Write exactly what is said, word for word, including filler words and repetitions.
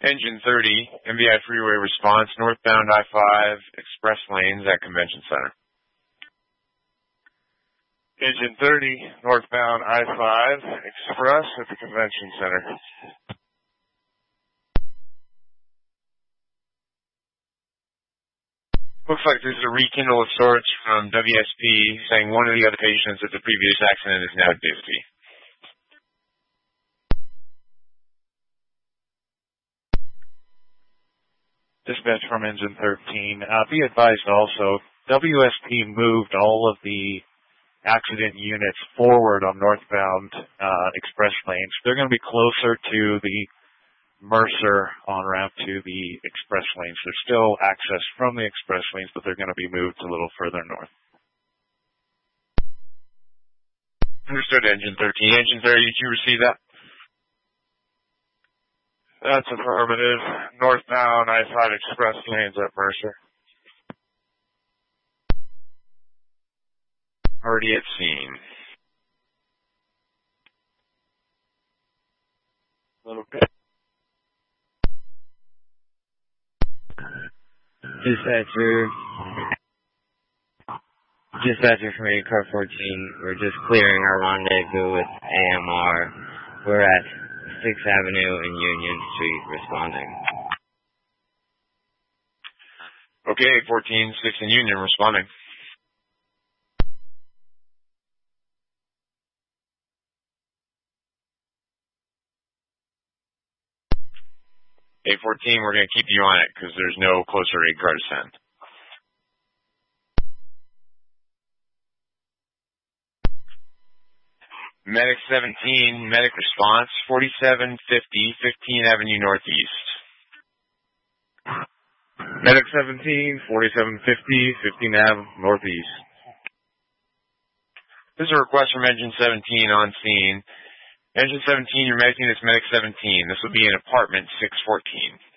Engine thirty, M B I freeway response, northbound I five, express lanes at Convention Center. Engine thirty, northbound I five, express at the Convention Center. Looks like there's a rekindle of sorts from W S P saying one of the other patients at the previous accident is now dizzy. Dispatch from Engine thirteen. Uh, be advised also, W S P moved all of the accident units forward on northbound uh, express lanes. They're going to be closer to the Mercer en route to the express lanes. There's still access from the express lanes, but they're going to be moved a little further north. Understood, Engine thirteen. Engine thirty, did you receive that? That's affirmative. Northbound I five express lanes at Mercer. Already at scene. A little bit. Dispatcher. Dispatcher from eight car fourteen. We're just clearing our rendezvous with A M R. We're at sixth Avenue and Union Street responding. Okay, eight fourteen, sixth and Union responding. eight fourteen, we're going to keep you on it because there's no closer aid car to send. Medic seventeen, medic response, forty-seven fifty, fifteenth Avenue Northeast. Medic seventeen, forty-seven fifty, fifteenth Avenue Northeast. This is a request from Engine seventeen on scene. Engine seventeen, you're making this Medic seventeen. This will be in apartment six fourteen.